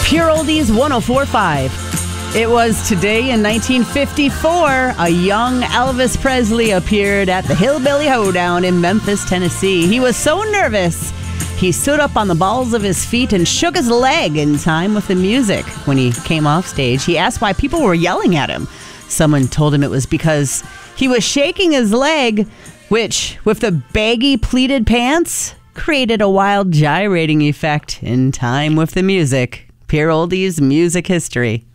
Pure Oldies 104.5. It was today in 1954, a young Elvis Presley appeared at the Hillbilly Hoedown in Memphis, Tennessee. He was so nervous, he stood up on the balls of his feet and shook his leg in time with the music. When he came off stage, he asked why people were yelling at him. Someone told him it was because he was shaking his leg, which, with the baggy pleated pants, created a wild gyrating effect in time with the music. Pure Oldies music history.